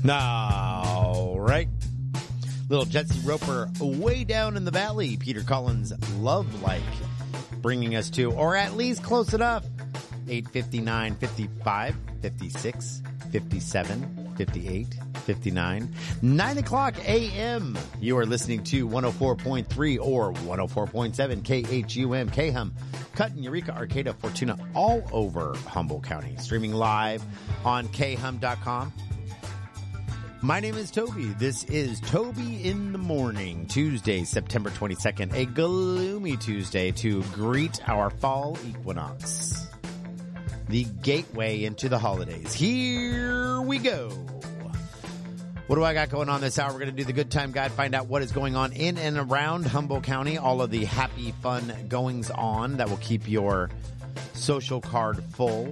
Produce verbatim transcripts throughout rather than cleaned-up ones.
All right. Little Jesse Roper, Way Down in the Valley. Peter Collins, Love Like, bringing us to, or at least close enough, eight fifty-nine, fifty-five, fifty-six, fifty-seven, fifty-eight, fifty-nine, nine o'clock a.m. You are listening to one oh four point three or one oh four point seven K H U M, K-Hum, Cutton, Eureka, Arcata, Fortuna, all over Humboldt County. Streaming live on K hum dot com. My name is Toby. This is Toby in the Morning, Tuesday, September twenty-second, a gloomy Tuesday to greet our fall equinox, the gateway into the holidays. Here we go. What do I got going on this hour? We're going to do the Good Time Guide, find out what is going on in and around Humboldt County, all of the happy, fun goings on that will keep your social card full.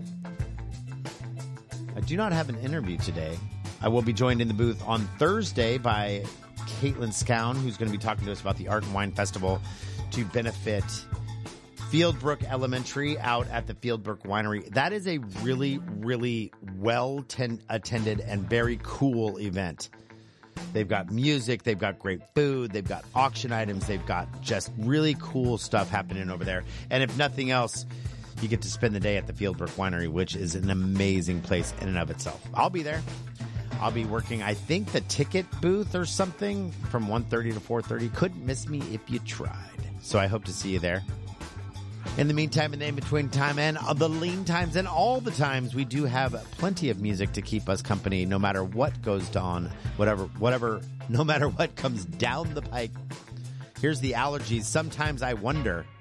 I do not have an interview today. I will be joined in the booth on Thursday by Caitlin Scown, who's going to be talking to us about the Art and Wine Festival to benefit Fieldbrook Elementary out at the Fieldbrook Winery. That is a really, really well ten- attended and very cool event. They've got music, they've got great food, they've got auction items, they've got just really cool stuff happening over there. And if nothing else, you get to spend the day at the Fieldbrook Winery, which is an amazing place in and of itself. I'll be there. I'll be working, I think, the ticket booth or something from one thirty to four thirty. Couldn't miss me if you tried. So I hope to see you there. In the meantime, in the in-between time and the lean times and all the times, we do have plenty of music to keep us company no matter what goes on, whatever, whatever, no matter what comes down the pike. Here's the Allergies. Sometimes I wonder.